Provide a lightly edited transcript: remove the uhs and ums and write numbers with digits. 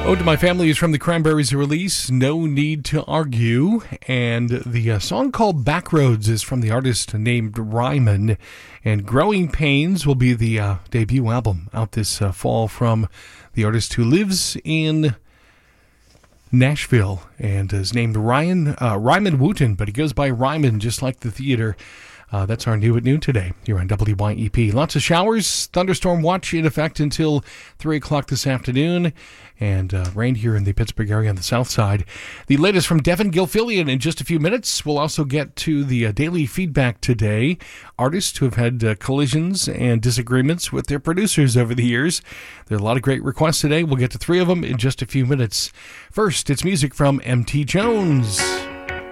Ode to My Family is from the Cranberries release, No Need to Argue. And the song called Backroads is from the artist named Ryman. And Growing Pains will be the debut album out this fall from the artist who lives in Nashville and is named Ryman Wooten, but he goes by Ryman just like the theater. That's our new at noon today here on WYEP. Lots of showers, thunderstorm watch in effect until 3 o'clock this afternoon, and rain here in the Pittsburgh area on the south side. The latest from Devin Gilfillian in just a few minutes. We'll also get to the daily feedback today. Artists who have had collisions and disagreements with their producers over the years. There are a lot of great requests today. We'll get to 3 of them in just a few minutes. First, it's music from M.T. Jones.